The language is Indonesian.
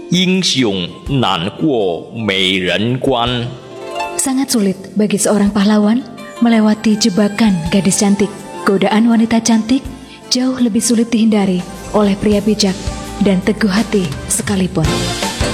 英雄难过美人关. Sangat sulit bagi seorang pahlawan melewati jebakan gadis cantik. Godaan wanita cantik jauh lebih sulit dihindari oleh pria bijak dan teguh hati sekalipun.